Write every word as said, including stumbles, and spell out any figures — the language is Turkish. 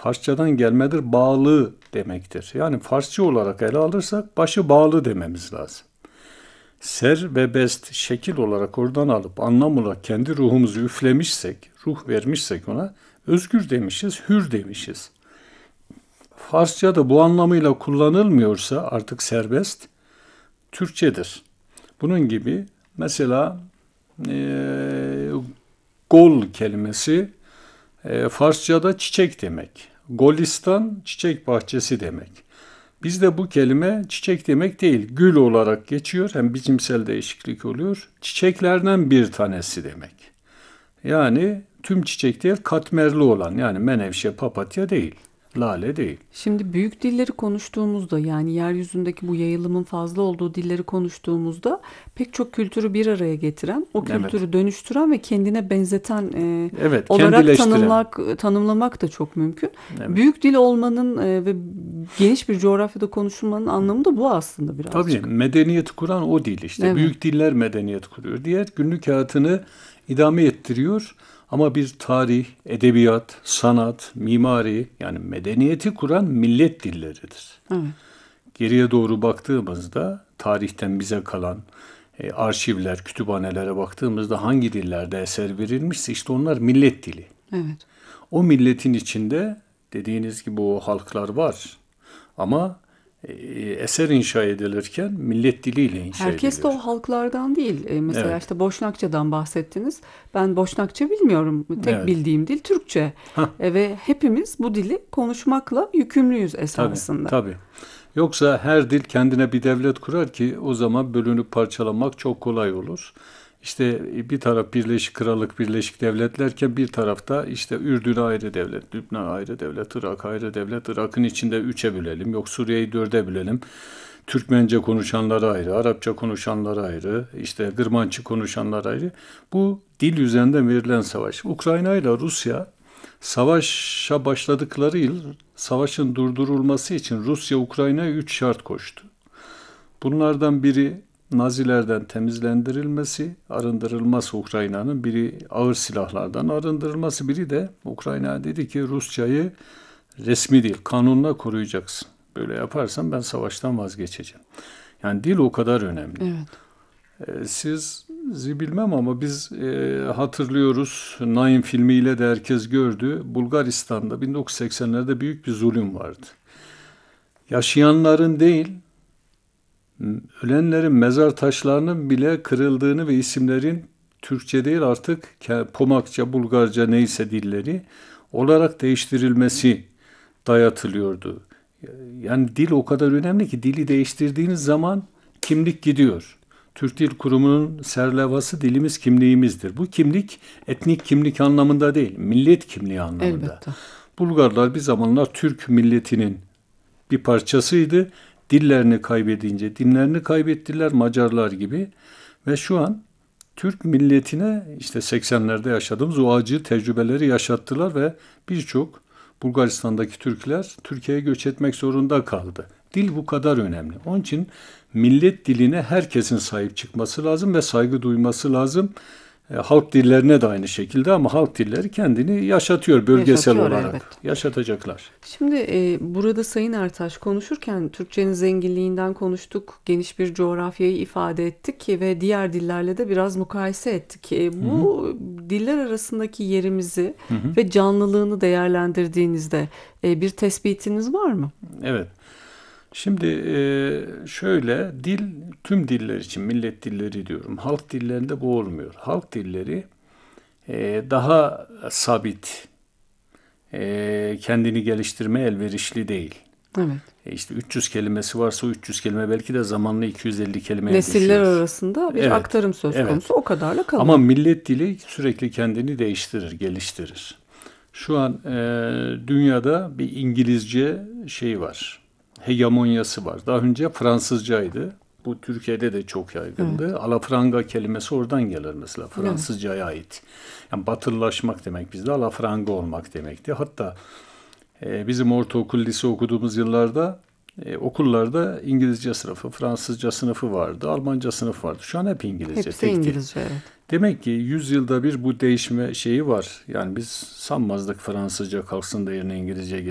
Farsçadan gelmedir, bağlı demektir. Yani Farsça olarak ele alırsak başı bağlı dememiz lazım. Ser ve best şekil olarak oradan alıp anlam olarak kendi ruhumuzu üflemişsek, ruh vermişsek ona özgür demişiz, hür demişiz. Farsçada bu anlamıyla kullanılmıyorsa artık serbest, Türkçedir. Bunun gibi mesela e, gol kelimesi e, Farsçada çiçek demek. Golistan çiçek bahçesi demek. Bizde bu kelime çiçek demek değil, gül olarak geçiyor. Hem biçimsel değişiklik oluyor. Çiçeklerden bir tanesi demek. Yani tüm çiçek değil, katmerli olan, yani menevşe, papatya değil, lale değil. Şimdi büyük dilleri konuştuğumuzda, yani yeryüzündeki bu yayılımın fazla olduğu dilleri konuştuğumuzda pek çok kültürü bir araya getiren, o kültürü Evet. dönüştüren ve kendine benzeten e, Evet, olarak kendileştiren. tanımlamak, tanımlamak da çok mümkün. Evet. Büyük dil olmanın e, ve geniş bir coğrafyada konuşulmanın anlamı da bu aslında Tabii birazcık. medeniyeti kuran o dil işte. Evet. Büyük diller medeniyet kuruyor. Diğer günlük hayatını idame ettiriyor. Ama bir tarih, edebiyat, sanat, mimari, yani medeniyeti kuran millet dilleridir. Evet. Geriye doğru baktığımızda tarihten bize kalan e, arşivler, kütüphanelere baktığımızda hangi dillerde eser verilmişse işte onlar millet dili. Evet. O milletin içinde dediğiniz gibi o halklar var. Ama e, eser inşa edilirken millet diliyle inşa Herkes de o ediliyor. halklardan değil. E, mesela Evet. işte Boşnakçadan bahsettiniz. Ben Boşnakça bilmiyorum. Tek Evet. bildiğim dil Türkçe. Hah. E, ve hepimiz bu dili konuşmakla yükümlüyüz Tabii, esasında. tabii. Yoksa her dil kendine bir devlet kurar ki o zaman bölünüp parçalanmak çok kolay olur. İşte bir taraf Birleşik Krallık, Birleşik Devletlerken bir tarafta işte Ürdün ayrı devlet, Lübnan ayrı devlet, Irak ayrı devlet. Irak'ın içinde üçe bölelim, yok Suriye'yi dörde bölelim. Türkmence konuşanlar ayrı, Arapça konuşanlar ayrı, işte Gırmançı konuşanlar ayrı. Bu dil üzerinden verilen savaş. Ukrayna ile Rusya savaşa başladıkları yıl savaşın durdurulması için Rusya Ukrayna'ya üç şart koştu. Bunlardan biri Nazilerden temizlendirilmesi, arındırılması Ukrayna'nın, biri ağır silahlardan arındırılması, biri de Ukrayna dedi ki Rusya'yı resmi değil, kanunla koruyacaksın. Böyle yaparsan ben savaştan vazgeçeceğim. Yani dil o kadar önemli. Evet. Ee, Siz bilmem ama biz e, hatırlıyoruz. Naim filmiyle de herkes gördü. Bulgaristan'da bin dokuz yüz seksenlerde büyük bir zulüm vardı. Yaşayanların değil, ölenlerin mezar taşlarının bile kırıldığını ve isimlerin Türkçe değil artık Pomakça, Bulgarca neyse dilleri olarak değiştirilmesi dayatılıyordu. Yani dil o kadar önemli ki dili değiştirdiğiniz zaman kimlik gidiyor. Türk Dil Kurumu'nun serlevhası dilimiz kimliğimizdir. Bu kimlik etnik kimlik anlamında değil, millet kimliği anlamında. Elbette. Bulgarlar bir zamanlar Türk milletinin bir parçasıydı. Dillerini kaybedince dinlerini kaybettiler Macarlar gibi. Ve şu an Türk milletine işte seksenlerde yaşadığımız o acı tecrübeleri yaşattılar ve birçok Bulgaristan'daki Türkler Türkiye'ye göç etmek zorunda kaldı. Dil bu kadar önemli. Onun için millet diline herkesin sahip çıkması lazım ve saygı duyması lazım. E, halk dillerine de aynı şekilde ama halk dilleri kendini yaşatıyor bölgesel Yaşatıyor, olarak. elbette. Yaşatacaklar. Şimdi e, burada Sayın Ertaş konuşurken Türkçenin zenginliğinden konuştuk, geniş bir coğrafyayı ifade ettik ve diğer dillerle de biraz mukayese ettik. E, bu hı hı. diller arasındaki yerimizi hı hı. ve canlılığını değerlendirdiğinizde e, bir tespitiniz var mı? Evet. Şimdi şöyle, dil tüm diller için millet dilleri diyorum. Halk dillerinde bu olmuyor. Halk dilleri daha sabit, kendini geliştirme elverişli değil. Evet. İşte üç yüz kelimesi varsa o üç yüz kelime belki de zamanla iki yüz elli kelimeye düşüyor. Nesiller arasında bir evet. aktarım söz konusu. Evet. O kadarla kalıyor. Ama millet dili sürekli kendini değiştirir, geliştirir. Şu an e, dünyada bir İngilizce şey var. Hegemonyası var. Daha önce Fransızcaydı. Bu Türkiye'de de çok yaygındı. Evet. Alafranga kelimesi oradan gelir mesela. Fransızcaya evet. ait. Yani batılılaşmak demek bizde alafranga olmak demekti. Hatta e, bizim ortaokul, lise okuduğumuz yıllarda e, okullarda İngilizce sınıfı, Fransızca sınıfı vardı, Almanca sınıfı vardı. Şu an hep İngilizce. Hepsi İngilizce, evet. Demek ki yüz yılda bir bu değişme şeyi var. Yani biz sanmazdık Fransızca kalksın da yerine İngilizce